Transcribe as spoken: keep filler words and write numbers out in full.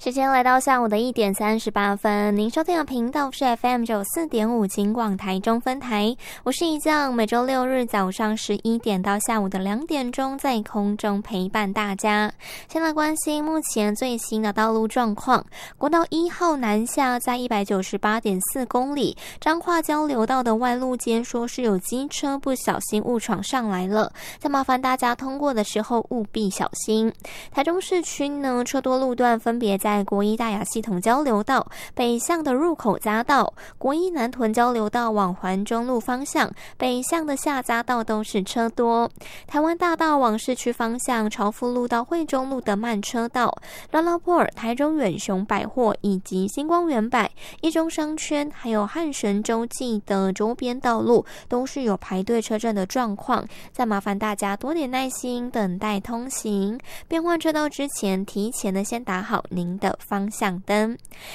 时间来到下午的一点三十八分，您收听的频道是 F M 九四点五金广台中分台，我是一将，每周六日早上十一点到下午的两点钟在空中陪伴大家。先来关心目前最新的道路状况，国道一号南下在一百九十八点四公里，彰化交流道的外路间说是有机车不小心误闯上来了，再麻烦大家通过的时候务必小心。台中市区呢，车多路段分别在国一大雅系统交流道北向的入口匝道、国一南屯交流道往环中路方向北向的下匝道都是车多。台湾大道往市区方向朝福路到惠中路的慢车道、拉拉坡尔、台中远雄百货以及星光远百、一中商圈还有汉神洲际的周边道路都是有排队车阵的状况，再麻烦大家多点耐心等待通行，变换车道之前提前的先打好您的方向灯。